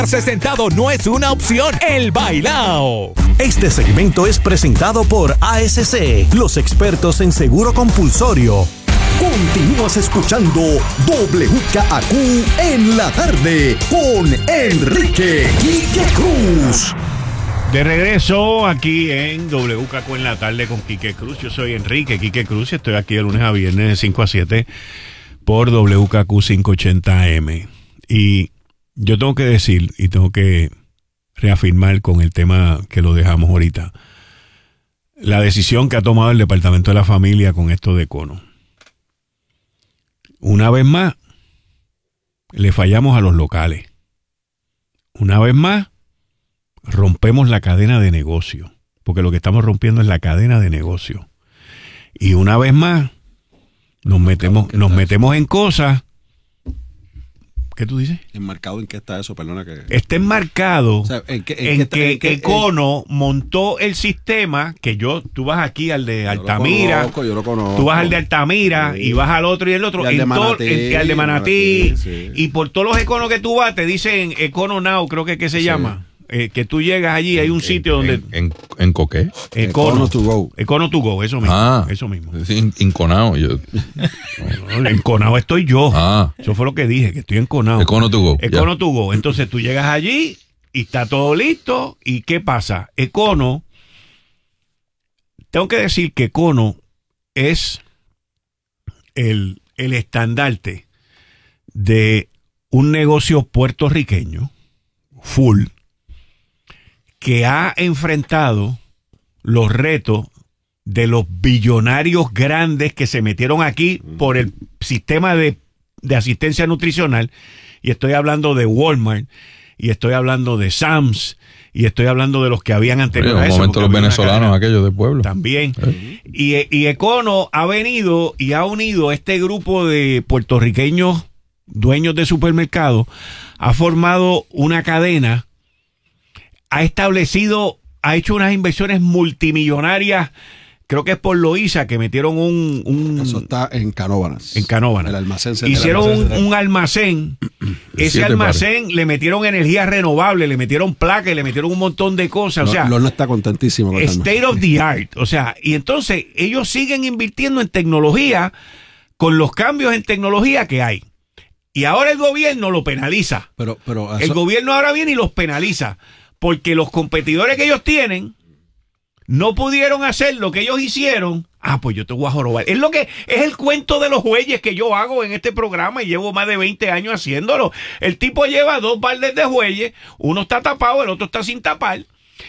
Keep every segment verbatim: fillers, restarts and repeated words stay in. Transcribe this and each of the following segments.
Sentado no es una opción. El bailao. Este segmento es presentado por A S C, los expertos en seguro compulsorio. Continúas escuchando W K A Q en la tarde con Enrique Quique Cruz. De regreso aquí en W K A Q en la tarde con Quique Cruz. Yo soy Enrique Quique Cruz y estoy aquí de lunes a viernes de cinco a siete por W K A Q quinientos ochenta A M. Y yo tengo que decir y tengo que reafirmar con el tema que lo dejamos ahorita, la decisión que ha tomado el Departamento de la Familia con esto de Econo. Una vez más, le fallamos a los locales. Una vez más, rompemos la cadena de negocio, porque lo que estamos rompiendo es la cadena de negocio. Y una vez más, nos metemos, nos metemos en cosas. ¿Qué tú dices? ¿Enmarcado en qué está eso? Perdona que... Está enmarcado o sea, en, qué, en, en qué, que en qué, Econo en... montó el sistema que yo, tú vas aquí al de Altamira, yo lo conozco, yo lo conozco. tú vas al de Altamira sí. y vas al otro y el otro, y al de Manatí, y al de Manatí, Manatí sí. Y por todos los Econos que tú vas te dicen Econo Now, creo que, que se sí. llama. Eh, que tú llegas allí, hay un en, sitio donde... ¿En, en, en Coqué? Econo to go. Econo to go, eso mismo. Ah, eso mismo. Sí, enconado. Yo. No, no, enconado estoy yo. Ah. Eso fue lo que dije, que estoy enconado. Econo to go. Econo to go. Entonces tú llegas allí y está todo listo. ¿Y qué pasa? Econo, tengo que decir que Econo es el, el estandarte de un negocio puertorriqueño full, que ha enfrentado los retos de los billonarios grandes que se metieron aquí por el sistema de, de asistencia nutricional, y estoy hablando de Walmart, y estoy hablando de Sam's, y estoy hablando de los que habían anterior a eso. En un momento los venezolanos, aquellos del pueblo. También. ¿Eh? Y, y Econo ha venido y ha unido este grupo de puertorriqueños dueños de supermercados, ha formado una cadena, ha establecido, ha hecho unas inversiones multimillonarias, creo que es por Loíza, que metieron un... un Eso está en Canóvanas. En Canóvanas. El almacén. Hicieron el almacén un, un almacén, ese almacén pares. Le metieron energía renovable, le metieron placas, le metieron un montón de cosas, lo, o sea... Lorna está contentísimo. Con state of the art, o sea, y entonces ellos siguen invirtiendo en tecnología con los cambios en tecnología que hay. Y ahora el gobierno lo penaliza. Pero, pero eso... El gobierno ahora viene y los penaliza. Porque los competidores que ellos tienen no pudieron hacer lo que ellos hicieron. Ah, pues yo te voy a jorobar. Es lo que es el cuento de los jueyes que yo hago en este programa y llevo más de veinte años haciéndolo. El tipo lleva dos baldes de jueyes. Uno está tapado, el otro está sin tapar.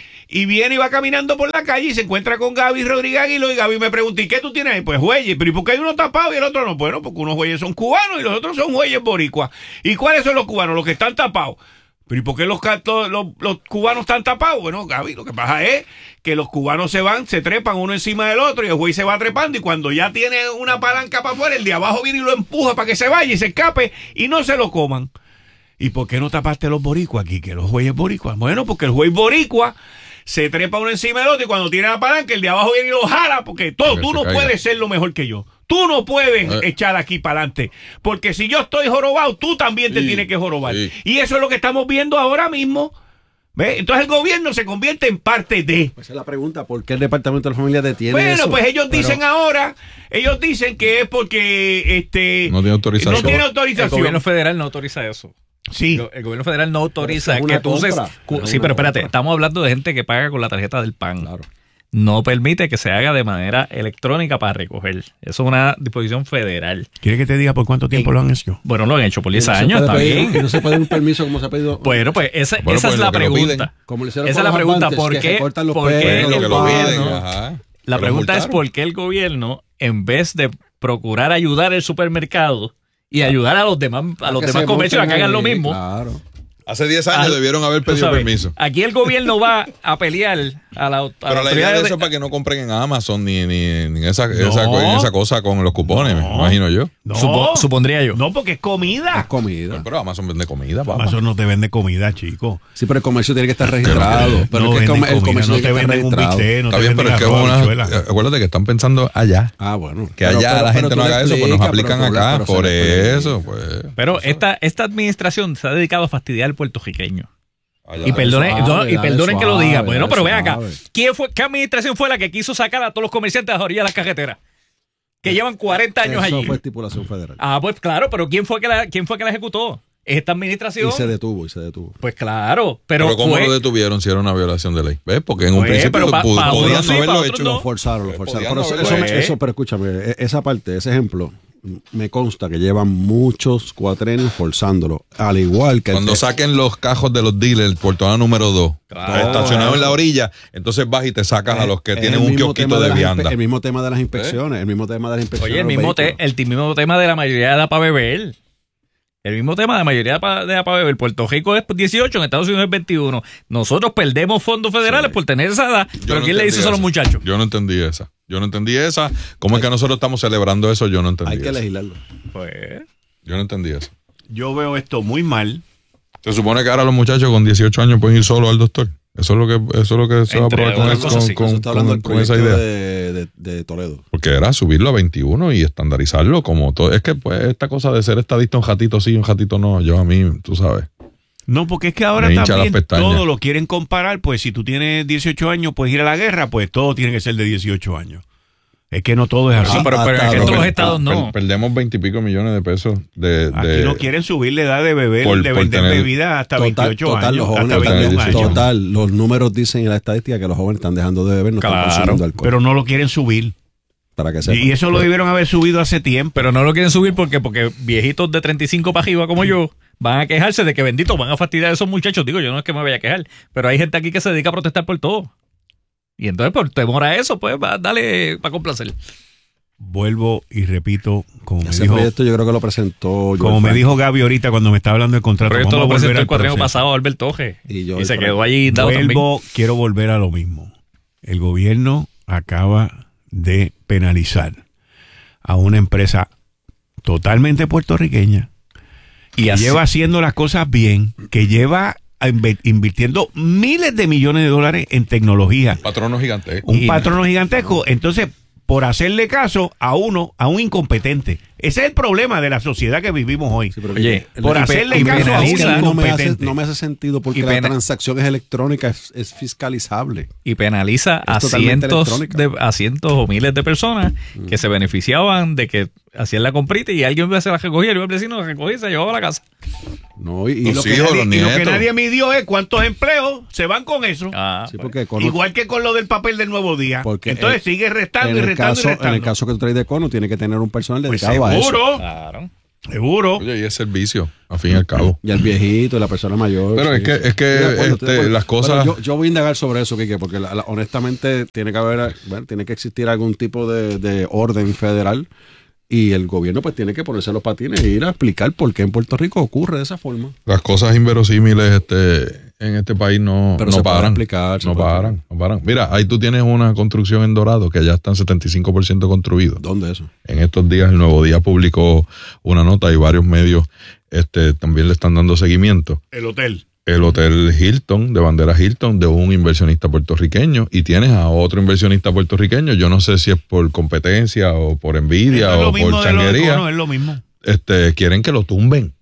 Y viene y va caminando por la calle y se encuentra con Gaby Rodríguez Aguilo, y Gaby me pregunta, ¿y qué tú tienes ahí? Pues jueyes. ¿Pero y por qué hay uno tapado y el otro no? Bueno, porque unos jueyes son cubanos y los otros son jueyes boricuas. ¿Y cuáles son los cubanos? Los que están tapados. ¿Pero y por qué los, los, los cubanos están tapados? Bueno, Gaby, lo que pasa es que los cubanos se van, se trepan uno encima del otro y el juez se va trepando, y cuando ya tiene una palanca para afuera, el de abajo viene y lo empuja para que se vaya y se escape y no se lo coman. ¿Y por qué no tapaste los boricuas aquí? Que los jueyes boricuas. Bueno, porque el juez boricua se trepa uno encima del otro y cuando tiene la palanca, el de abajo viene y lo jala, porque todo, tú no puedes ser lo mejor que yo. Tú no puedes eh. echar aquí para adelante, porque si yo estoy jorobado, tú también te sí, tienes que jorobar. Sí. Y eso es lo que estamos viendo ahora mismo. ¿Ves? Entonces el gobierno se convierte en parte de... Pues es la pregunta, ¿por qué el Departamento de la Familia detiene bueno, eso? Bueno, pues ellos Pero... dicen ahora, ellos dicen que es porque este no tiene autorización. No tiene autorización. El gobierno federal no autoriza eso. Sí. El, el gobierno federal no autoriza pero que tú uses... Pero sí, pero espérate, compra. Estamos hablando de gente que paga con la tarjeta del P A N. Claro. No permite que se haga de manera electrónica para recoger. Eso es una disposición federal. ¿Quieres que te diga por cuánto tiempo en, lo han hecho? Bueno, lo han hecho por diez no años, está pedir, bien. Y no se puede un permiso como se ha pedido. Bueno, pues esa, bueno, esa pues es la pregunta. Como le esa es la pregunta. ¿Por qué? ¿Por qué el gobierno? La pregunta es por qué el gobierno, en vez de procurar ayudar al supermercado y ayudar a los demás, a los demás comercios a que hagan lo mismo. Claro. Hace diez años ah, debieron haber pedido sabes, permiso. Aquí el gobierno va a pelear a la, a Pero la, la idea de eso de... es para que no compren en Amazon ni, ni, ni esa, no, esa, esa cosa con los cupones, no, me imagino yo. No, Supo, supondría yo. No, porque es comida. Es comida. Pero, pero Amazon vende comida, papá. Amazon no te vende comida, chico. Sí, pero el comercio tiene que estar registrado. Pero no es que el comercio no te venden un bistec, no Está te bien, venden pero es que una, habichuela. acuérdate que están pensando allá. Ah, bueno. Que allá pero, pero, la gente pero no haga eso, pues nos aplican pero, acá. pero, por pero, eso, pues. Pero esta, esta administración se ha dedicado a fastidiar al puertorriqueño. Allá, y perdonen, suave, no, y perdonen suave, que lo diga. Bueno, pero ve acá. ¿Quién fue, ¿Qué administración fue la que quiso sacar a todos los comerciantes a la orilla de las carreteras? Que llevan cuarenta años allí. Eso fue estipulación federal. Ah, pues claro, pero ¿quién fue que la, quién fue que la ejecutó? Esta administración. Y se detuvo, y se detuvo. Pues claro, pero. Pero ¿cómo fue... lo detuvieron si era una violación de ley? ¿Ves? Porque en un pues, principio pa, pod- pa podían sí, no haberlo hecho. Lo forzaron, lo forzaron. Pero eso, eso, eso, eso, pero escúchame, esa parte, ese ejemplo, me consta que llevan muchos cuatrenios forzándolo. Al igual que. Cuando te... saquen los cajos de los dealers por toda número dos, claro, estacionados en la orilla, entonces vas y te sacas es, a los que tienen un kiosquito de, de vianda. El mismo tema de las inspecciones, ¿Eh? el mismo tema de las inspecciones. Oye, el mismo, te, el mismo tema de la mayoría de la para beber. El mismo tema de la mayoría de la para beber. Puerto Rico es dieciocho, en Estados Unidos es veintiuno. Nosotros perdemos fondos federales sí. por tener esa edad. Yo pero no ¿quién le dice eso a los muchachos? Yo no entendí esa. Yo no entendí esa. ¿Cómo es que nosotros estamos celebrando eso? Yo no entendí Hay que eso. legislarlo. Pues. Yo no entendí eso. Yo veo esto muy mal. Se supone que ahora los muchachos con dieciocho años pueden ir solos al doctor. Eso es lo que, eso es lo que se va a probar con, eso, con, con, está hablando con, del con esa idea. De, de, de Toledo. Porque era subirlo a veintiuno y estandarizarlo como todo. Es que pues esta cosa de ser estadista un ratito sí, un ratito no, yo a mí, tú sabes. No, porque es que ahora también todo lo quieren comparar. Pues si tú tienes dieciocho años, puedes ir a la guerra, pues todo tiene que ser de dieciocho años. Es que no todo es así. No, pero, pero en todos los estados no. Per, perdemos veintipico millones de pesos de, de... Aquí no quieren subir la edad de beber, por, de por vender tener, bebida hasta total, veintiocho total, años. Los jóvenes hasta veintiún están, años. Total, los números dicen en la estadística que los jóvenes están dejando de beber, no claro, están consumiendo alcohol. Pero no lo quieren subir. Para que sepan. Y eso lo debieron haber subido hace tiempo. Pero no lo quieren subir porque, porque viejitos de treinta y cinco para arriba como yo van a quejarse de que bendito van a fastidiar a esos muchachos. Digo, yo no es que me vaya a quejar, pero hay gente aquí que se dedica a protestar por todo. Y entonces por temor a eso, pues va, dale para complacer. Vuelvo y repito, como ese me dijo, proyecto yo creo que lo presentó como me dijo Gaby ahorita cuando me estaba hablando del contrato. Pero esto lo presentó el cuatrienio pasado Alberto Oje y, yo y se quedó allí dado vuelvo, también. Quiero volver a lo mismo. El gobierno acaba de penalizar a una empresa totalmente puertorriqueña y que lleva haciendo las cosas bien, que lleva invirtiendo miles de millones de dólares en tecnología. Patrono gigantesco. Un patrono gigantesco. Entonces, por hacerle caso a uno, a un incompetente. Ese es el problema de la sociedad que vivimos hoy. Sí, pero Oye, por y hacerle y caso a un incompetente. No me, hace, no me hace sentido porque y la pena, transacción es electrónica, es, es fiscalizable. Y penaliza a cientos, de, a cientos o miles de personas mm. que se beneficiaban de que hacían la comprita y alguien se la recogía, y el vecino la recogía y se llevaba a la casa. No, y, y, lo hijos, nadie, y lo que nadie midió es cuántos empleos se van con eso. Ah, sí, porque Cono, igual que con lo del papel del Nuevo Día. Entonces el, sigue restando y restando caso, y restando. En el caso que tú traes de Cono, tiene que tener un personal pues dedicado a eso. Seguro. Claro. Seguro. Oye, y es servicio, a fin y al cabo. Y el viejito, y la persona mayor. Pero sí, es que, es que acuerdo, este, las cosas... Yo, yo voy a indagar sobre eso, Quique, porque la, la, honestamente tiene que haber, bueno, tiene que existir algún tipo de, de orden federal y el gobierno pues tiene que ponerse los patines e ir a explicar por qué en Puerto Rico ocurre de esa forma. Las cosas inverosímiles este, en este país no, Pero no se paran. Explicar, no paran, no paran. Mira, ahí tú tienes una construcción en Dorado que ya están setenta y cinco por ciento construidos. ¿Dónde eso? En estos días el Nuevo Día publicó una nota y varios medios este, también le están dando seguimiento. El hotel. El hotel Hilton, de bandera Hilton, de un inversionista puertorriqueño, y tienes a otro inversionista puertorriqueño, yo no sé si es por competencia o por envidia o por changuería, no es lo mismo. Este, quieren que lo tumben,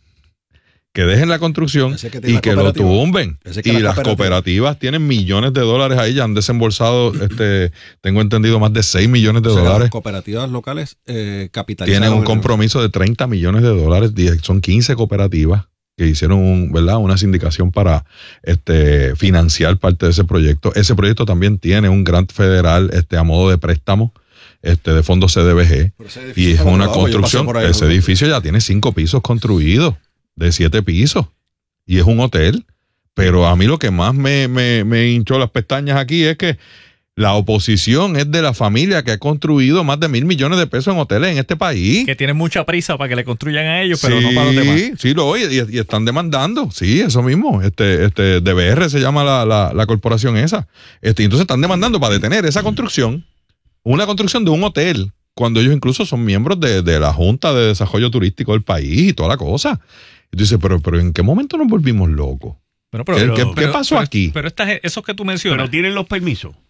que dejen la construcción que y que lo tumben. Que y la las cooperativa. cooperativas tienen millones de dólares ahí, ya han desembolsado, este, tengo entendido, más de seis millones de o sea, dólares. Las cooperativas locales eh, capitalizadas. Tienen un compromiso de treinta millones de dólares, son quince cooperativas que hicieron un, ¿verdad? una sindicación para este, financiar parte de ese proyecto. Ese proyecto también tiene un grant federal este, a modo de préstamo este, de fondos C D B G. Y es una construcción. Ahí, ese edificio ya tiene cinco pisos construidos, de siete pisos. Y es un hotel. Pero a mí lo que más me, me, me hinchó las pestañas aquí es que la oposición es de la familia que ha construido más de mil millones de pesos en hoteles en este país. Que tienen mucha prisa para que le construyan a ellos, pero sí, no para los demás. Sí, lo oye, y, y están demandando. Sí, eso mismo. Este, este, D B R se llama la, la, la corporación esa. Este, entonces están demandando para detener esa construcción, una construcción de un hotel, cuando ellos incluso son miembros de, de la Junta de Desarrollo Turístico del país y toda la cosa. Y tú dices, pero, pero ¿en qué momento nos volvimos locos? Bueno, pero, ¿Qué, pero, ¿qué, pero, ¿qué pasó pero, aquí? Pero estas, esos que tú mencionas. Pero tienen los permisos.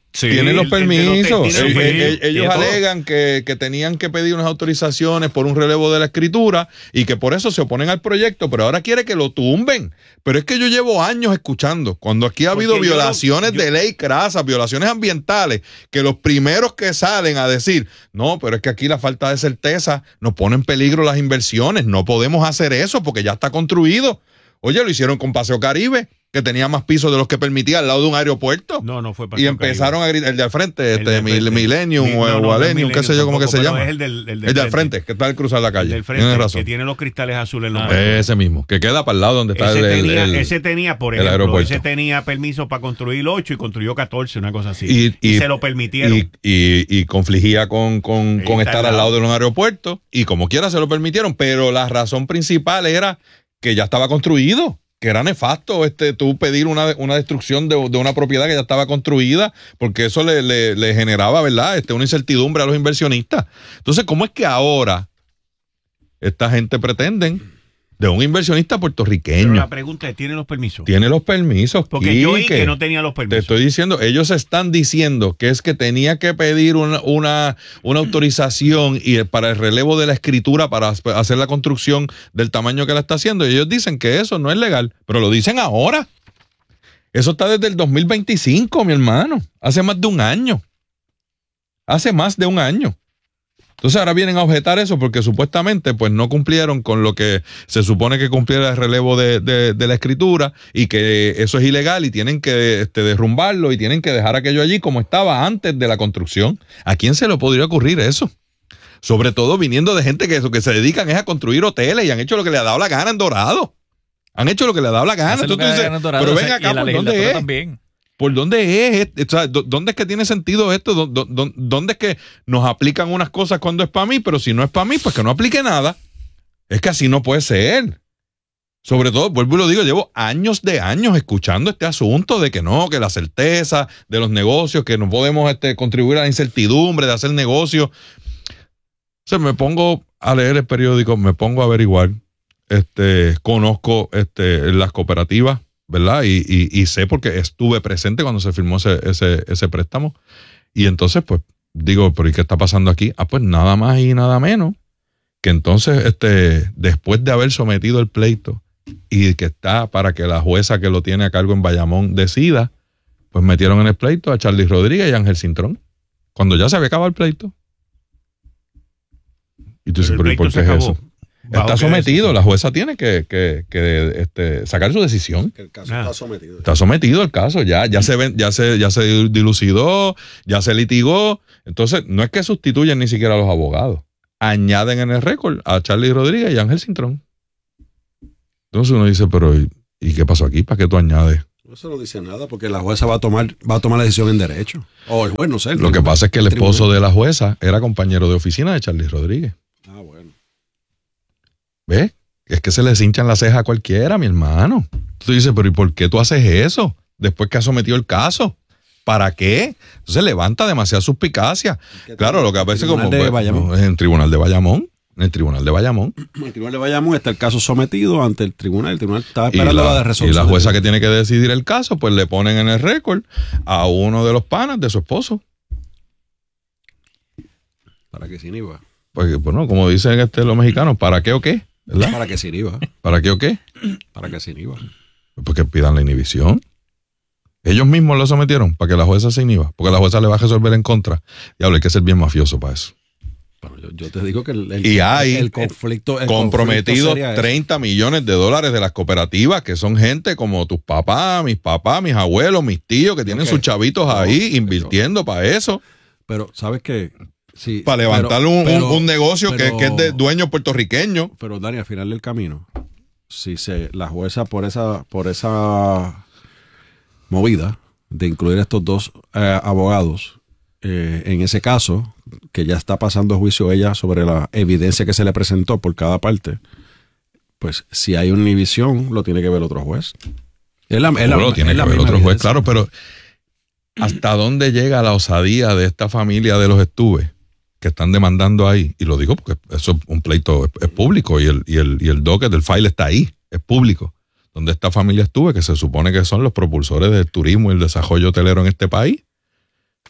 Sí, tienen los permisos. Tiene los permisos. Ellos alegan que, que tenían que pedir unas autorizaciones por un relevo de la escritura y que por eso se oponen al proyecto, pero ahora quiere que lo tumben. Pero es que yo llevo años escuchando, cuando aquí ha habido Porque violaciones yo, yo, de ley crasas, violaciones ambientales, que los primeros que salen a decir, no, pero es que aquí la falta de certeza nos pone en peligro las inversiones, no podemos hacer eso porque ya está construido. Oye, lo hicieron con Paseo Caribe, que tenía más pisos de los que permitía al lado de un aeropuerto. No, no fue Paseo Y empezaron Caribe. a gritar, el de al frente, este, de frente. Millennium Mi, no, o no, Alenium, qué sé yo, cómo que se llama. Es el del, el del el de al frente, que está al cruzar la calle. El del frente, Tienes razón. Que tiene los cristales azules en los ah, Ese mismo, que queda para el lado donde está ese el, tenía, el, el Ese tenía, por ejemplo, ese tenía permiso para construir ocho y construyó catorce, una cosa así. Y, y, y se lo permitieron. Y, y, y confligía con, con, con estar al lado de un aeropuerto, y como quiera se lo permitieron, pero la razón principal era que ya estaba construido. Que era nefasto este tú pedir una, una destrucción de, de una propiedad que ya estaba construida, porque eso le, le, le generaba, ¿verdad?, este, una incertidumbre a los inversionistas. Entonces, ¿cómo es que ahora esta gente pretenden de un inversionista puertorriqueño? Pero la pregunta es, ¿tiene los permisos? Tiene los permisos. Porque y yo oí que que no tenía los permisos. Te estoy diciendo, ellos están diciendo que es que tenía que pedir una, una, una autorización y para el relevo de la escritura para hacer la construcción del tamaño que la está haciendo. Y ellos dicen que eso no es legal, pero lo dicen ahora. Eso está desde el dos mil veinticinco, mi hermano. Hace más de un año. Hace más de un año. Entonces ahora vienen a objetar eso porque supuestamente pues no cumplieron con lo que se supone que cumpliera el relevo de, de, de la escritura y que eso es ilegal y tienen que este, derrumbarlo y tienen que dejar aquello allí como estaba antes de la construcción. ¿A quién se le podría ocurrir eso? Sobre todo viniendo de gente que eso que se dedican es a construir hoteles y han hecho lo que le ha dado la gana en Dorado. Han hecho lo que le ha dado la gana. Entonces, tú dices, Dorado, pero ven acá, ¿por dónde es? También. ¿Por dónde es? O sea, ¿dónde es que tiene sentido esto? ¿Dónde es que nos aplican unas cosas cuando es para mí? Pero si no es para mí, pues que no aplique nada. Es que así no puede ser. Sobre todo, vuelvo y lo digo, llevo años de años escuchando este asunto de que no, que la certeza de los negocios, que no podemos este, contribuir a la incertidumbre de hacer negocios. O sea, me pongo a leer el periódico, me pongo a averiguar, este, conozco este, las cooperativas, ¿verdad? Y, y, y sé porque estuve presente cuando se firmó ese, ese, ese préstamo. Y entonces, pues, digo, ¿pero y qué está pasando aquí? Ah, pues nada más y nada menos que entonces, este, después de haber sometido el pleito y que está para que la jueza que lo tiene a cargo en Bayamón decida, pues metieron en el pleito a Charlie Rodríguez y a Ángel Cintrón. Cuando ya se había acabado el pleito. Y tú dices, ¿pero y por qué es eso? Está sometido, la jueza tiene que, que, que este, sacar su decisión. El caso ah. está sometido. Está sometido el caso, ya, ya, se ven, ya, se, ya se dilucidó, ya se litigó. Entonces, no es que sustituyen ni siquiera a los abogados. Añaden en el récord a Charlie Rodríguez y a Ángel Cintrón. Entonces uno dice, pero ¿y, ¿y qué pasó aquí? ¿Para qué tú añades? Eso no dice nada, porque la jueza va a tomar, va a tomar la decisión en derecho. O el juez, no sé. Lo que pasa es que el esposo tribunal de la jueza era compañero de oficina de Charlie Rodríguez. Ah, bueno. ¿Ves? Es que se les hinchan las cejas a cualquiera, mi hermano. Tú dices, pero ¿y por qué tú haces eso? Después que has sometido el caso. ¿Para qué? Entonces levanta demasiada suspicacia. Claro, lo que a veces como pues, no, es en el tribunal de Bayamón. En el tribunal de Bayamón. En el tribunal de Bayamón está el caso sometido ante el tribunal. El tribunal está esperando la, la de resolución. Y la jueza que tiene que decidir el caso, pues le ponen en el récord a uno de los panas de su esposo. ¿Para qué sin I V A? Pues bueno, como dicen este, los mexicanos, ¿para qué o qué? ¿Verdad? ¿Para qué sin I V A? ¿Para qué o qué? ¿Para qué sin I V A? Porque pidan la inhibición. Ellos mismos lo sometieron para que la jueza se inhiba, porque la jueza le va a resolver en contra. Diablo, hay que ser bien mafioso para eso. Bueno, yo, yo te digo que el, el, y hay el conflicto el comprometidos conflicto treinta millones de dólares de las cooperativas, que son gente como tus papás, mis papás, mis abuelos, mis tíos, que tienen okay. sus chavitos no, ahí invirtiendo pero, para eso. Pero, ¿sabes qué? Sí, para levantar pero, un, pero, un negocio pero, que, que es de dueño puertorriqueño. Pero, Dani, al final del camino, si se la jueza por esa, por esa movida de incluir a estos dos eh, abogados, eh, en ese caso, que ya está pasando a juicio ella sobre la evidencia que se le presentó por cada parte, pues si hay una inhibición, lo tiene que ver otro juez. Es la, es la, lo tiene es que ver otro juez, claro, pero ¿hasta dónde llega la osadía de esta familia de los Estuve que están demandando ahí? Y lo digo porque eso es un pleito, es, es público y el, y el, y el docket del file está ahí, es público. Donde esta familia Estuve, que se supone que son los propulsores del turismo y el desarrollo hotelero en este país,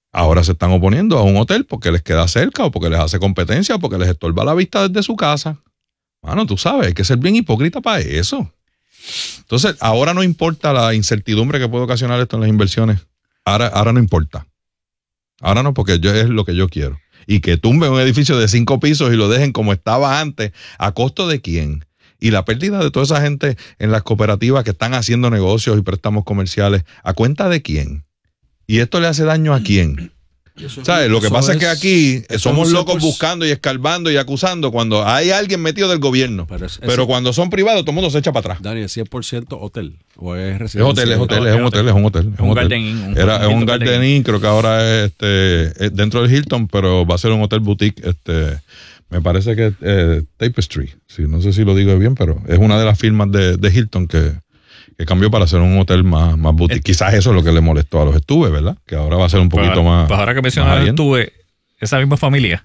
ahora se están oponiendo a un hotel porque les queda cerca o porque les hace competencia o porque les estorba la vista desde su casa. Mano, tú sabes, hay que ser bien hipócrita para eso. Entonces, ahora no importa la incertidumbre que puede ocasionar esto en las inversiones. Ahora, ahora no importa. Ahora no, porque yo, es lo que yo quiero. Y que tumben un edificio de cinco pisos y lo dejen como estaba antes, ¿a costo de quién? Y la pérdida de toda esa gente en las cooperativas que están haciendo negocios y préstamos comerciales, ¿a cuenta de quién? ¿Y esto le hace daño a quién? ¿Sabes? Lo que pasa es, es que aquí somos es locos buscando y escarbando y acusando cuando hay alguien metido del gobierno. Pero, es, pero cuando son privados, todo el mundo se echa para atrás. Dani, ¿es cien por ciento hotel? ¿O es residencia? Es hotel, es hotel, es un hotel, es un hotel. Es un Garden Inn. Era un Garden Inn, creo que ahora es este, dentro del Hilton, pero va a ser un hotel boutique. Este, me parece que es eh, Tapestry. Sí, no sé si lo digo bien, pero es una de las firmas de, de Hilton que... que cambió para hacer un hotel más, más boutique. El, Quizás eso es lo que le molestó a los Estuve, ¿verdad? Que ahora va a ser un poquito pues, más... Pues ahora que mencionas los Estuve, esa misma familia,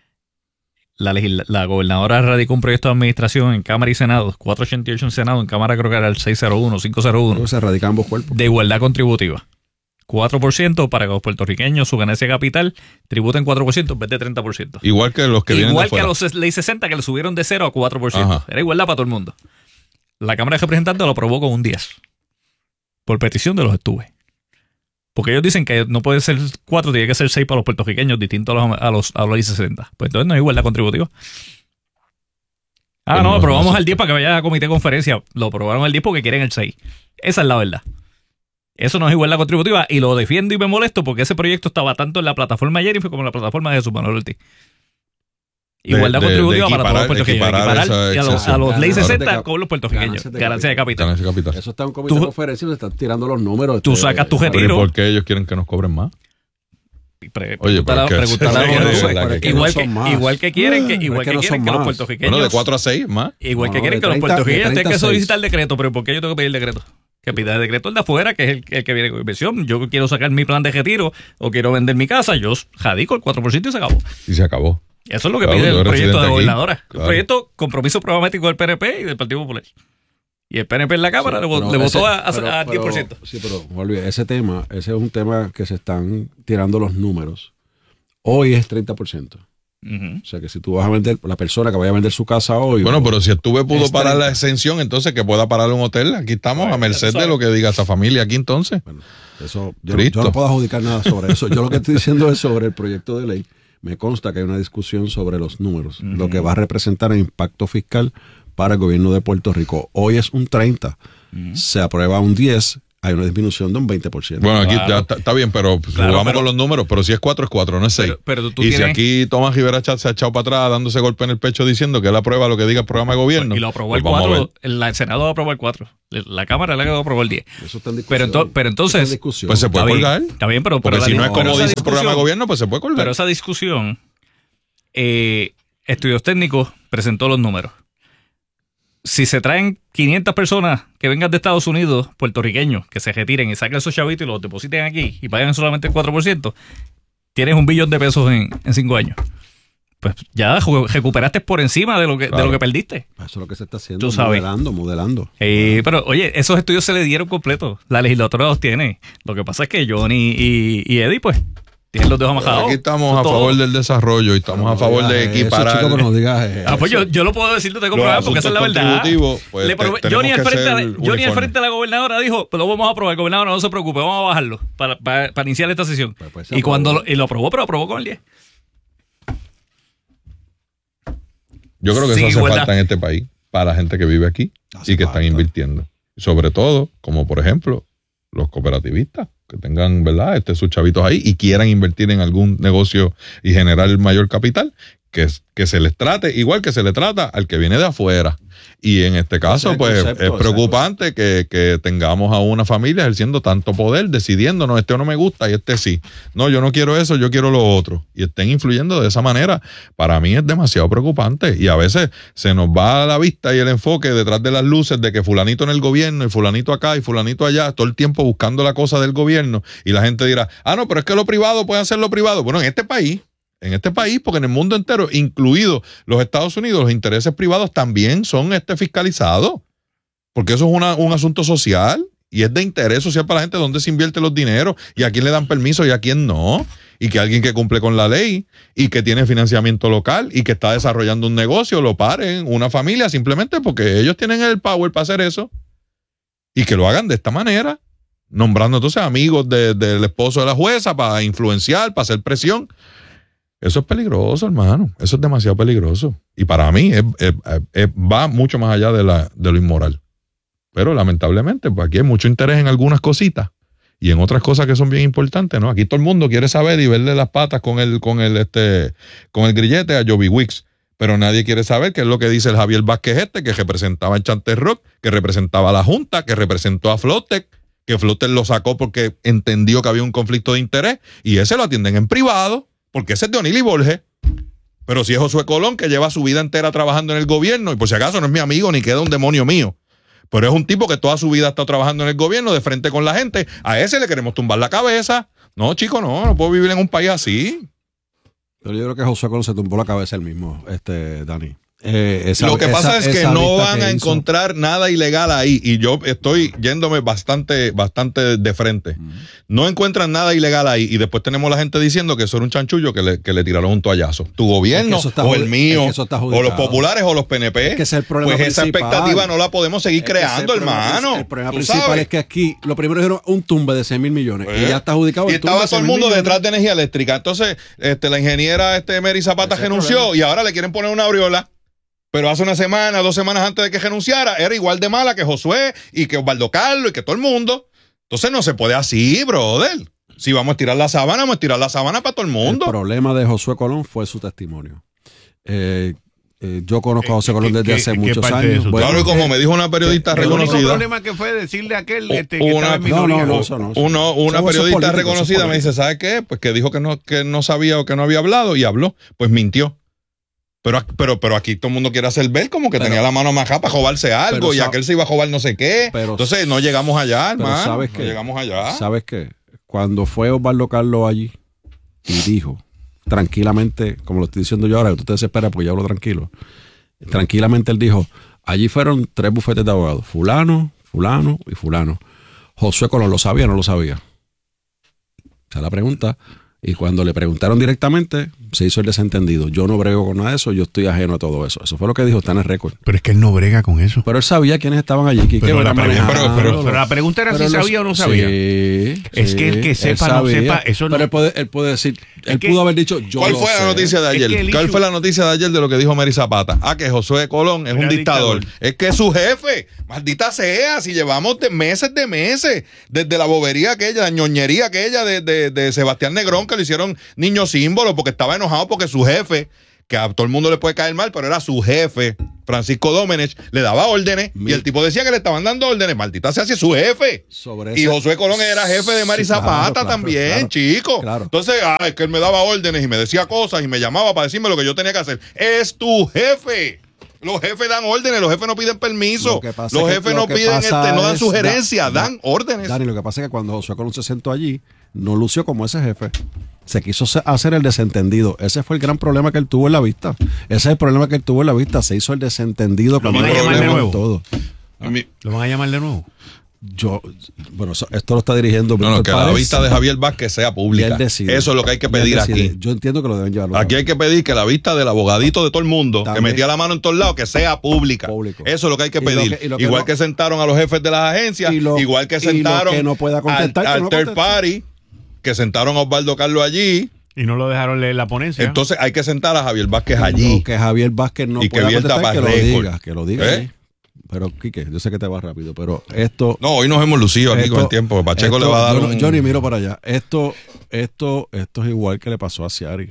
la, legisla, la gobernadora radicó un proyecto de administración en Cámara y Senado, cuatrocientos ochenta y ocho en Senado, en Cámara creo que era el seiscientos uno, quinientos uno. Se radican ambos cuerpos. De igualdad contributiva. cuatro por ciento para que los puertorriqueños, su ganancia de capital, tributen cuatro por ciento en vez de treinta por ciento. Igual que los que Igual vienen de que fuera. a los Ley sesenta que le subieron de cero a cuatro por ciento. Ajá. Era igualdad para todo el mundo. La Cámara de Representantes lo aprobó con un diez. Por petición de los Estuve. Porque ellos dicen que no puede ser cuatro, tiene que ser seis para los puertorriqueños, distinto a los, a los, a los Ley sesenta. Pues entonces no hay igualdad contributiva. Ah, pues no, no, aprobamos no el diez para que vaya a comité de conferencia. Lo aprobaron el diez porque quieren el seis. Esa es la verdad. Eso no es igualdad contributiva y lo defiendo y me molesto porque ese proyecto estaba tanto en la plataforma ayer y fue como en la plataforma de Jesús Manuel Ortiz. Igualdad de, contributiva de, de para todos los puertorriqueños. Equiparar, equiparar esa, a los, a los Ley sesenta con los puertorriqueños. Ganancia de capital. Ganancia de capital. Eso está en un comité de conferencia y le están tirando los números. Tú sacas tu retiro. ¿Por qué ellos quieren que nos cobren más? Pre Oye, pero igual que igual que quieren que igual que, que, quieren que los puertorriqueños. Bueno, de cuatro a seis más. Igual no, que quieren que los puertorriqueños tengan que solicitar el decreto, pero ¿por qué yo tengo que pedir el decreto? Que pida el decreto el de afuera, que es el, el que viene con inversión. Yo quiero sacar mi plan de retiro o quiero vender mi casa, yo radico el cuatro por ciento y se acabó. Y se acabó. Eso es lo que claro, pide el proyecto de gobernadora. Claro. El proyecto compromiso programático del P N P y del Partido Popular. Y el P N P en la Cámara sí, le, le ese, votó a, a, pero, a diez por ciento. Pero, sí, pero olvide, ese tema, ese es un tema que se están tirando los números. Hoy es treinta por ciento. Uh-huh. O sea que si tú vas a vender, la persona que vaya a vender su casa hoy. Bueno, pero si Estuve pudo parar la exención, entonces que pueda parar un hotel. Aquí estamos bueno, a merced de lo que diga esa familia aquí entonces. Bueno, eso, yo, no, yo no puedo adjudicar nada sobre eso. Yo lo que estoy diciendo es sobre el proyecto de ley. Me consta que hay una discusión sobre los números, uh-huh. lo que va a representar el impacto fiscal para el gobierno de Puerto Rico. Hoy es un treinta, uh-huh. se aprueba un diez, hay una disminución de un veinte por ciento. Bueno, aquí claro. ya está, está bien, pero claro, vamos pero, con los números, pero si es cuatro es cuatro, no es seis. Pero, pero tú y tienes... si aquí Tomás Rivera Chat se ha echado para atrás dándose golpe en el pecho diciendo que él aprueba lo que diga el programa de gobierno. Y lo aprobó pues el cuatro, el, el Senado aprobó el cuatro, la Cámara le aprobó el diez. Eso está en pero, ento, pero entonces, pues se puede está colgar. Bien, está bien, pero, porque pero si no es como dice el programa de gobierno, pues se puede colgar. Pero esa discusión, eh, Estudios Técnicos presentó los números. Si se traen quinientas personas que vengan de Estados Unidos, puertorriqueños, que se retiren y saquen esos chavitos y los depositen aquí y paguen solamente el cuatro por ciento, tienes un billón de pesos en, en cinco años. Pues ya recuperaste por encima de lo que, claro. de lo que perdiste. Eso es lo que se está haciendo, modelando, modelando. Eh, pero oye, esos estudios se le dieron completos. La legislatura los tiene. Lo que pasa es que Johnny y, y Eddie, pues, tienen los dedos amajados. Aquí estamos a todo. favor del desarrollo y estamos no, a favor de equiparar. Eso, chico, no digas, eh, ah, pues yo, yo lo puedo decir, no tengo problema, porque esa es la verdad. Pues, Le prove- te, Johnny, al frente, Johnny al frente de la gobernadora dijo, pues lo vamos a aprobar, gobernadora, no se preocupe, vamos a bajarlo para, para, para iniciar esta sesión. Pues, pues, y cuando lo, y lo aprobó, pero aprobó con el diez. Yo creo que sí, eso hace igualdad. falta en este país para la gente que vive aquí hace y que falta. están invirtiendo. Sobre todo, como por ejemplo, los cooperativistas, que tengan, ¿verdad?, este, sus chavitos ahí y quieran invertir en algún negocio y generar el mayor capital, que, que se les trate igual que se le trata al que viene de afuera. Y en este caso, pues, concepto, es preocupante que, que tengamos a una familia ejerciendo tanto poder, decidiendo, no, este no me gusta y este sí. No, yo no quiero eso, yo quiero lo otro. Y estén influyendo de esa manera. Para mí es demasiado preocupante. Y a veces se nos va a la vista y el enfoque detrás de las luces de que fulanito en el gobierno y fulanito acá y fulanito allá, todo el tiempo buscando la cosa del gobierno. Y la gente dirá, ah, no, pero es que lo privado puede hacer lo privado. Bueno, en este país... En este país, porque en el mundo entero, incluido los Estados Unidos, los intereses privados también son este fiscalizados. Porque eso es una, un asunto social y es de interés social para la gente dónde se invierte los dineros y a quién le dan permiso y a quién no. y que alguien que cumple con la ley y que tiene financiamiento local y que está desarrollando un negocio lo paren, una familia, simplemente porque ellos tienen el power para hacer eso y que lo hagan de esta manera, nombrando entonces amigos de, del esposo de la jueza para influenciar, para hacer presión. Eso es peligroso, hermano. Eso es demasiado peligroso. Y para mí es, es, es, va mucho más allá de, la, de lo inmoral. Pero lamentablemente, pues aquí hay mucho interés en algunas cositas y en otras cosas que son bien importantes, ¿no? Aquí todo el mundo quiere saber y verle las patas con el, con el, este, con el grillete a Joby Wicks, pero nadie quiere saber qué es lo que dice el Javier Vázquez este, que representaba a Enchanted Rock, que representaba a la Junta, que representó a Flotek, que Flotek lo sacó porque entendió que había un conflicto de interés, y ese lo atienden en privado, porque ese es de O'Neill y Borges. Pero si es Josué Colón, que lleva su vida entera trabajando en el gobierno, y por si acaso no es mi amigo ni queda un demonio mío, pero es un tipo que toda su vida ha estado trabajando en el gobierno de frente con la gente. A ese le queremos tumbar la cabeza. No, chico, no, no puedo vivir en un país así. Pero yo creo que Josué Colón se tumbó la cabeza él mismo, este, Dani. Eh, esa, Lo que pasa esa, es que no van que a hizo. encontrar nada ilegal ahí, y yo estoy yéndome bastante, bastante de frente. Uh-huh. No encuentran nada ilegal ahí, y después tenemos la gente diciendo que eso era un chanchullo que le, que le tiraron un toallazo. Tu gobierno, es que o el mío, es que o los populares o los P N P. Es que ese es el problema pues esa principal. expectativa no la podemos seguir es creando, el problema, hermano. El problema principal sabes? es que aquí, lo primero dijeron un tumbe de seis mil millones, pues, y ya está adjudicado. Y estaba todo el mundo detrás de energía eléctrica. Entonces, este, la ingeniera este, Mary Zapata ese renunció, y ahora le quieren poner una aureola. Pero hace una semana, dos semanas antes de que renunciara, era igual de mala que Josué y que Osvaldo Carlos y que todo el mundo. Entonces no se puede así, brother. Si vamos a estirar la sábana, vamos a estirar la sábana para todo el mundo. El problema de Josué Colón fue su testimonio. Eh, eh, yo conozco a José Colón desde hace muchos años. Bueno, claro, y como eh, me dijo una periodista el reconocida. El problema que fue decirle a aquel este, que una, estaba en minoría. No, no, no, eso no. Eso uno, una periodista reconocida me dice, ¿sabe qué? Pues que dijo que no, que no sabía o que no había hablado y habló. Pues mintió. Pero, pero, pero aquí todo el mundo quiere hacer ver como que pero, tenía la mano majada para jobarse algo y aquel se iba a jobar no sé qué. Pero, Entonces no llegamos allá, hermano. ¿Sabes no qué? llegamos allá. ¿Sabes qué? Cuando fue Osvaldo Carlos allí y dijo tranquilamente, como lo estoy diciendo yo ahora, que tú te desesperas porque yo hablo tranquilo. Tranquilamente él dijo, allí fueron tres bufetes de abogados, fulano, fulano y fulano. Josué Colón, ¿lo sabía o no lo sabía? Esa es la pregunta. Y cuando le preguntaron directamente, se hizo el desentendido. Yo no brego con nada de eso, yo estoy ajeno a todo eso. Eso fue lo que dijo, está en el récord. Pero es que él no brega con eso. Pero él sabía quiénes estaban allí. Que pero, la pero, pero, pero, pero la pregunta era si sabía o no sabía. Sí, es sí, que el que sepa no sepa, eso no. Pero él puede, él puede decir, es él que, pudo haber dicho, yo ¿Cuál lo fue sé. la noticia de ayer? Es ¿Cuál issue, fue la noticia de ayer de lo que dijo Mary Zapata? Ah, que Josué Colón es un dictador. dictador. Es que es su jefe. Maldita sea, si llevamos de meses de meses, desde la bobería aquella, la ñoñería aquella de, de, de Sebastián Negrón, que le hicieron niño símbolo porque estaba enojado porque su jefe, que a todo el mundo le puede caer mal, pero era su jefe, Francisco Domenech, le daba órdenes. Mi... y el tipo decía que le estaban dando órdenes. Maldita sea, si es su jefe. Sobre y ese... Josué Colón era jefe de Mary sí, Zapata claro, claro, también, claro, chico. Claro. Entonces, ah, es que él me daba órdenes y me decía cosas y me llamaba para decirme lo que yo tenía que hacer. Es tu jefe. Los jefes dan órdenes, los jefes no piden permiso. Los jefes no piden, este, no dan sugerencias, da, dan da, órdenes. Dani, lo que pasa es que cuando Josué Colón se sentó allí, no lució como ese jefe. Se quiso hacer el desentendido. Ese fue el gran problema que él tuvo en la vista. Ese es el problema que él tuvo en la vista. Se hizo el desentendido. ¿Lo van a llamar de nuevo? Todo. ¿Lo van a llamar de nuevo? Yo, bueno, esto lo está dirigiendo. No, no, que Párez, la vista de Javier Vázquez sea pública. Decide, Eso es lo que hay que pedir aquí. Yo entiendo que lo deben llevar. Aquí hay que pedir que la vista del abogadito de todo el mundo, también, que metía la mano en todos lados, que sea pública. Público. Eso es lo que hay que pedir. Que, que igual no, que sentaron a los jefes de las agencias, lo, igual que sentaron que no pueda contestar, al, al no third party, que sentaron a Osvaldo Carlos allí. Y no lo dejaron leer la ponencia. Entonces hay que sentar a Javier Vázquez allí. No, que Javier Vázquez no y pueda que contestar, que lo récord. diga, que lo diga. ¿Eh? Pero, Quique, yo sé que te va rápido, pero esto... No, hoy nos hemos lucido aquí esto, con el tiempo. Pacheco esto, le va a dar yo, un... yo ni miro para allá. Esto, esto, esto es igual que le pasó a Ciari.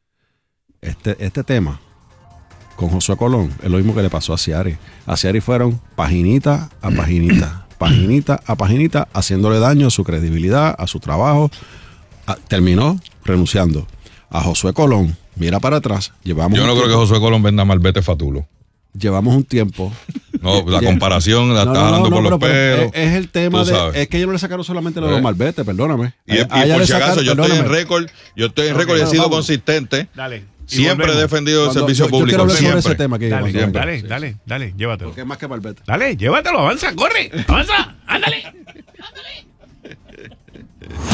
Este, este tema con Josué Colón es lo mismo que le pasó a Ciari. A Ciari fueron paginita a paginita, paginita a paginita, haciéndole daño a su credibilidad, a su trabajo. A, terminó renunciando. A Josué Colón, mira para atrás. Llevamos yo no creo que Josué Colón venda malvete fatulo. Llevamos un tiempo. No, la comparación la no, está no, jalando no, por no, los pelos. Es, es el tema de. Es que ellos no le sacaron solamente los, ¿Eh? los malbetes, perdóname. Y, y, y por si acaso, yo estoy en récord, yo estoy en récord okay, y he sido vamos. consistente. Dale. Siempre he defendido el servicio yo, público. Yo quiero hablar siempre. sobre ese tema. Que dale, siempre. dale, dale, dale, llévatelo. Porque es más que malbete. Dale, llévatelo, avanza, corre, avanza, ándale, ándale.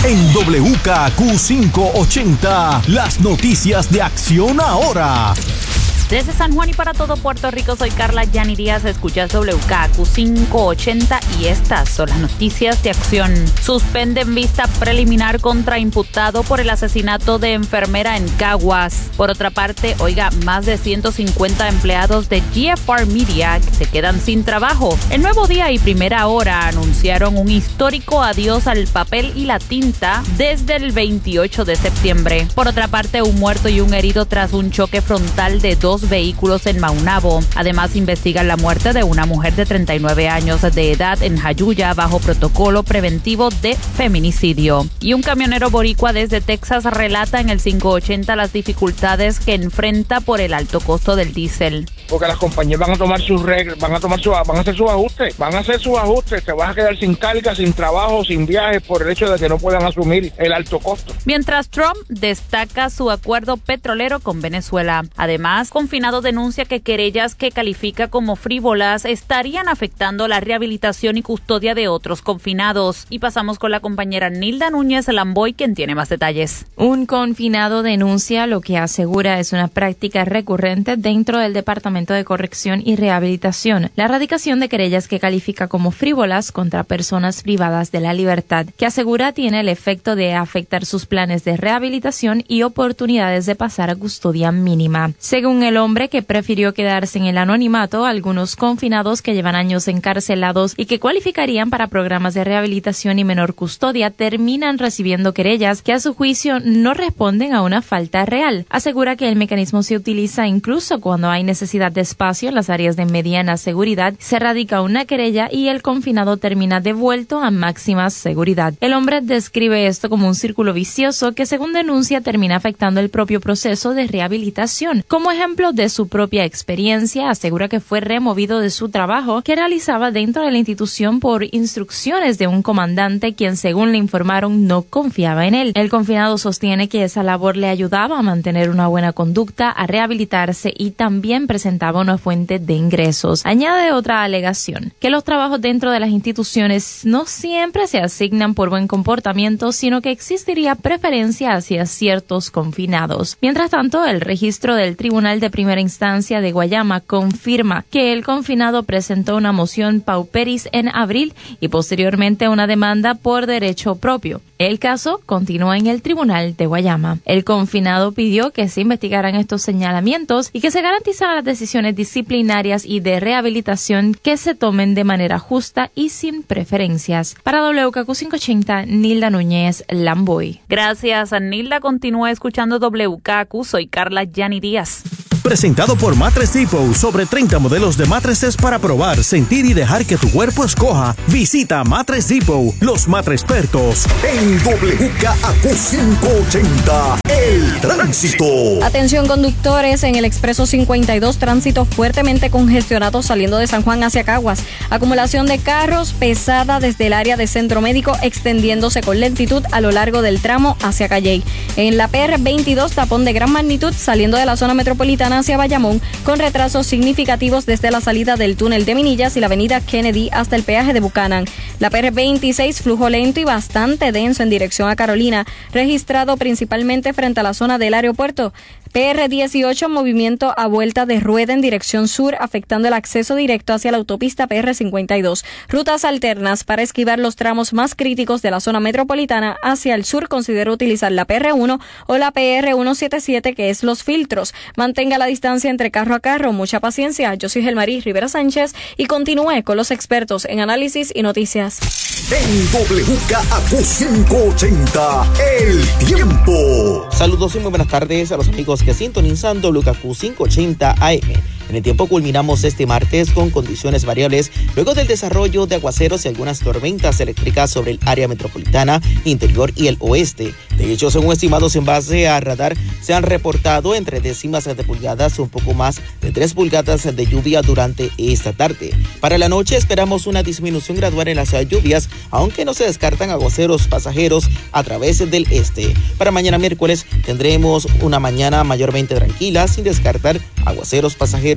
En W K Q quinientos ochenta, las noticias de Acción Ahora. Desde San Juan y para todo Puerto Rico, soy Carla Yani Díaz, escuchas W K Q quinientos ochenta y estas son las noticias de Acción. Suspenden vista preliminar contra imputado por el asesinato de enfermera en Caguas. Por otra parte, oiga, más de ciento cincuenta empleados de G F R Media se quedan sin trabajo. El Nuevo Día y Primera Hora anunciaron un histórico adiós al papel y la tinta desde el veintiocho de septiembre. Por otra parte, un muerto y un herido tras un choque frontal de dos vehículos en Maunabo. Además, investigan la muerte de una mujer de treinta y nueve años de edad en Jayuya bajo protocolo preventivo de feminicidio. Y un camionero boricua desde Texas relata en el quinientos ochenta las dificultades que enfrenta por el alto costo del diésel. Porque las compañías van a tomar sus reglas, van a tomar su, van a hacer sus ajustes, van a hacer sus ajustes, te vas a quedar sin carga, sin trabajo, sin viajes por el hecho de que no puedan asumir el alto costo. Mientras Trump destaca su acuerdo petrolero con Venezuela. Además, confinado denuncia que querellas que califica como frívolas estarían afectando la rehabilitación y custodia de otros confinados. Y pasamos con la compañera Nilda Núñez Lamboy, quien tiene más detalles. Un confinado denuncia lo que asegura es una práctica recurrente dentro del Departamento de Corrección y Rehabilitación, la erradicación de querellas que califica como frívolas contra personas privadas de la libertad, que asegura tiene el efecto de afectar sus planes de rehabilitación y oportunidades de pasar a custodia mínima. Según el hombre que prefirió quedarse en el anonimato, algunos confinados que llevan años encarcelados y que cualificarían para programas de rehabilitación y menor custodia terminan recibiendo querellas que a su juicio no responden a una falta real. Asegura que el mecanismo se utiliza incluso cuando hay necesidad de espacio en las áreas de mediana seguridad, se radica una querella y el confinado termina devuelto a máxima seguridad. El hombre describe esto como un círculo vicioso que, según denuncia, termina afectando el propio proceso de rehabilitación. Como ejemplo de su propia experiencia, asegura que fue removido de su trabajo que realizaba dentro de la institución por instrucciones de un comandante quien, según le informaron, no confiaba en él. El confinado sostiene que esa labor le ayudaba a mantener una buena conducta, a rehabilitarse y también presentaba una fuente de ingresos. Añade otra alegación, que los trabajos dentro de las instituciones no siempre se asignan por buen comportamiento, sino que existiría preferencia hacia ciertos confinados. Mientras tanto, el registro del Tribunal de Primera Instancia de Guayama confirma que el confinado presentó una moción pauperis en abril y posteriormente una demanda por derecho propio. El caso continúa en el Tribunal de Guayama. El confinado pidió que se investigaran estos señalamientos y que se garantizaran las decisiones disciplinarias y de rehabilitación que se tomen de manera justa y sin preferencias. Para W K Q quinientos ochenta, Nilda Núñez Lamboy. Gracias, Nilda. Continúa escuchando W K Q. Soy Carla Yani Díaz. Presentado por Mattress Depot, sobre treinta modelos de mattresses para probar, sentir y dejar que tu cuerpo escoja. Visita Mattress Depot, los matres expertos. En W K Q quinientos ochenta, el tránsito. Atención conductores, en el expreso cincuenta y dos, tránsito fuertemente congestionado saliendo de San Juan hacia Caguas. Acumulación de carros pesada desde el área de Centro Médico, extendiéndose con lentitud a lo largo del tramo hacia Calley. En la P R veintidós, tapón de gran magnitud saliendo de la zona metropolitana hacia Bayamón, con retrasos significativos desde la salida del túnel de Minillas y la avenida Kennedy hasta el peaje de Buchanan. La P R veintiséis, flujo lento y bastante denso en dirección a Carolina, registrado principalmente frente a la zona del aeropuerto. P R dieciocho, movimiento a vuelta de rueda en dirección sur, afectando el acceso directo hacia la autopista P R cincuenta y dos. Rutas alternas para esquivar los tramos más críticos de la zona metropolitana hacia el sur, considera utilizar la P R uno o la P R ciento setenta y siete, que es Los Filtros. Mantenga la distancia entre carro a carro, mucha paciencia. Yo soy Gelmarí Rivera Sánchez y continúe con los expertos en análisis y noticias. En W K Q quinientos ochenta, el tiempo. Saludos y muy buenas tardes a los amigos que sintonizan W K Q quinientos ochenta A M. En el tiempo culminamos este martes con condiciones variables luego del desarrollo de aguaceros y algunas tormentas eléctricas sobre el área metropolitana, interior y el oeste. De hecho, según estimados en base a radar, se han reportado entre décimas de pulgadas un poco más de tres pulgadas de lluvia durante esta tarde. Para la noche esperamos una disminución gradual en las lluvias, aunque no se descartan aguaceros pasajeros a través del este. Para mañana miércoles tendremos una mañana mayormente tranquila, sin descartar aguaceros pasajeros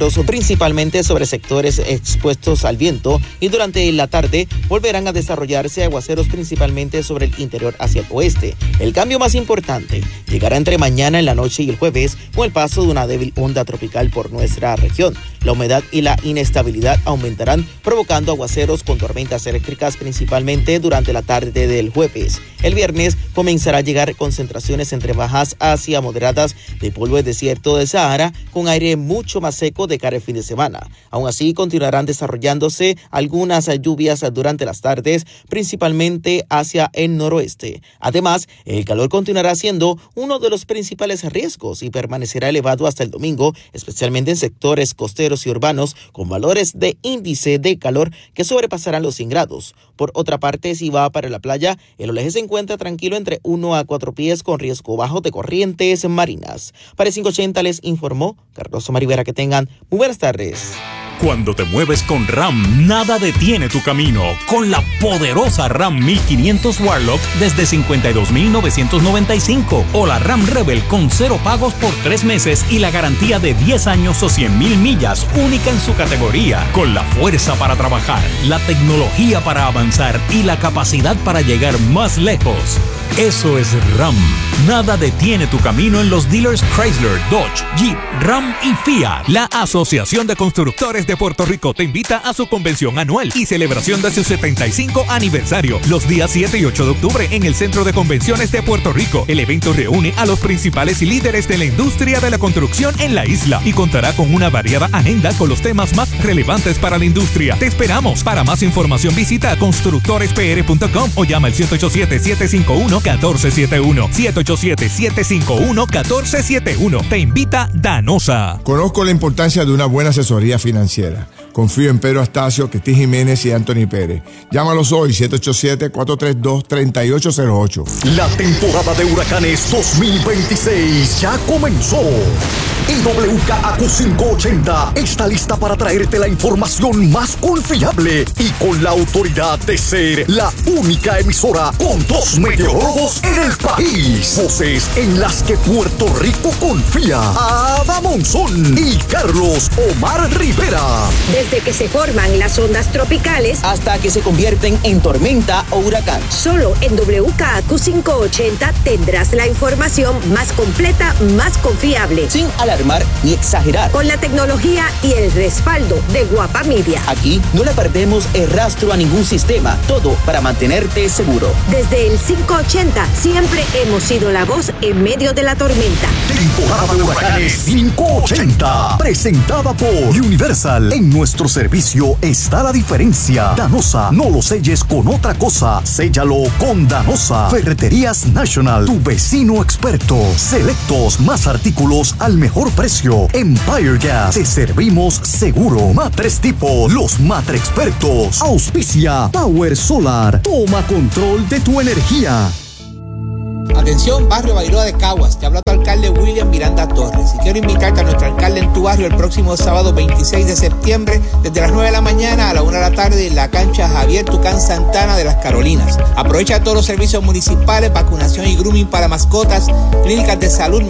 aguaceros principalmente sobre sectores expuestos al viento y durante la tarde volverán a desarrollarse aguaceros principalmente sobre el interior hacia el oeste. El cambio más importante llegará entre mañana en la noche y el jueves con el paso de una débil onda tropical por nuestra región. La humedad y la inestabilidad aumentarán, provocando aguaceros con tormentas eléctricas principalmente durante la tarde del jueves. El viernes comenzará a llegar concentraciones entre bajas hacia moderadas de polvo de desierto del Sahara con aire mucho más seco de cara al fin de semana. Aún así, continuarán desarrollándose algunas lluvias durante las tardes, principalmente hacia el noroeste. Además, el calor continuará siendo uno de los principales riesgos y permanecerá elevado hasta el domingo, especialmente en sectores costeros y urbanos con valores de índice de calor que sobrepasarán los cien grados. Por otra parte, si va para la playa, el oleaje se encuentra tranquilo entre uno a cuatro pies con riesgo bajo de corrientes marinas. Para quinientos ochenta les informó Carlos Omar Rivera. Que tengan muy buenas tardes. Cuando te mueves con RAM, nada detiene tu camino. Con la poderosa RAM mil quinientos Warlock desde cincuenta y dos mil novecientos noventa y cinco o la RAM Rebel con cero pagos por tres meses y la garantía de diez años o cien mil millas, única en su categoría. Con la fuerza para trabajar, la tecnología para avanzar y la capacidad para llegar más lejos. Eso es RAM. Nada detiene tu camino en los dealers Chrysler, Dodge, Jeep, Ram y Fiat. La Asociación de Constructores de Puerto Rico te invita a su convención anual y celebración de su setenta y cinco aniversario los días siete y ocho de octubre en el Centro de Convenciones de Puerto Rico. El evento reúne a los principales líderes de la industria de la construcción en la isla y contará con una variada agenda con los temas más relevantes para la industria. Te esperamos. Para más información visita constructores p r punto com o llama al siete ocho siete, siete cinco uno, uno cuatro siete uno. siete ocho siete, siete cinco uno, uno cuatro siete uno. Te invita Danosa. Conozco la importancia de una buena asesoría financiera. Confío en Pedro Astacio, Ketty Jiménez y Anthony Pérez. Llámalos hoy, siete ocho siete, cuatro tres dos, tres ocho cero ocho. La temporada de huracanes dos mil veintiséis ya comenzó. Y W K A Q quinientos ochenta está lista para traerte la información más confiable y con la autoridad de ser la única emisora con dos meteorólogos en el país. Voces en las que Puerto Rico confía. Ada Monzón y Carlos Omar Rivera. Desde que se forman las ondas tropicales hasta que se convierten en tormenta o huracán. Solo en W K A Q quinientos ochenta tendrás la información más completa, más confiable. Sin alarmar ni exagerar. Con la tecnología y el respaldo de Guapa Media. Aquí no le perdemos el rastro a ningún sistema. Todo para mantenerte seguro. Desde el quinientos ochenta siempre hemos sido la voz en medio de la tormenta. Temporada de huracanes quinientos ochenta. Presentada por Universal. En nuestro servicio está la diferencia. Danosa, no lo selles con otra cosa. Séllalo con Danosa. Ferreterías National, tu vecino experto. Selectos, más artículos al mejor precio. Empire Gas, te servimos seguro. Matres Tipo, los matre expertos. Auspicia Power Solar. Toma control de tu energía. Atención, barrio Bairoa de Caguas, te habla tu alcalde William Miranda Torres y quiero invitarte a nuestro alcalde en tu barrio el próximo sábado veintiséis de septiembre desde las nueve de la mañana a la una de la tarde en la cancha Javier Tucán Santana de las Carolinas. Aprovecha todos los servicios municipales, vacunación y grooming para mascotas, clínicas de salud,